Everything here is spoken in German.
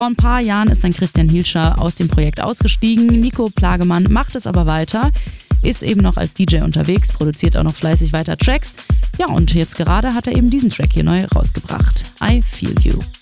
Vor ein paar Jahren ist dann Christian Hielscher aus dem Projekt ausgestiegen. Nico Plagemann macht es aber weiter, ist eben noch als DJ unterwegs, produziert auch noch fleißig weiter Tracks. Ja, und jetzt gerade hat er eben diesen Track hier neu rausgebracht. I Feel You.